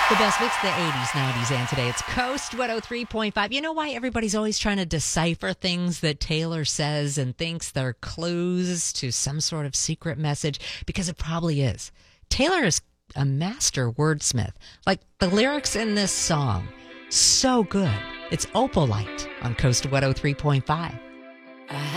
The best mix of the 80s, 90s, and today. It's Coast 103.5. You know why everybody's always trying to decipher things that Taylor says and thinks they're clues to some sort of secret message? Because it probably is. Taylor is a master wordsmith. Like the lyrics in this song, so good. It's Opalite on Coast 103.5.